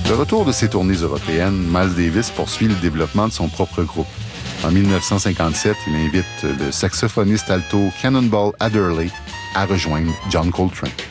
De retour de ses tournées européennes, Miles Davis poursuit le développement de son propre groupe. En 1957, il invite le saxophoniste alto Cannonball Adderley à rejoindre John Coltrane.